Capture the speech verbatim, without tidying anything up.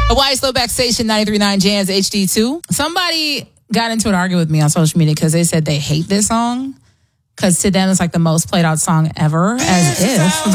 Hawaii Slowback Station, ninety-three point nine Jams H D two. Somebody got into an argument with me on social media because they said they hate this song. Because to them, it's like the most played out song ever, as if.